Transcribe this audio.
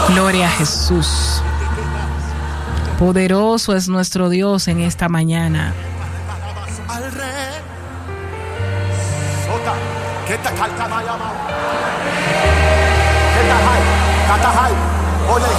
Gloria a Jesús. Poderoso es nuestro Dios en esta mañana. Al rey. Sota. ¿Qué te calta mayama? ¿Qué te hay? ¿Qué te hay? Ole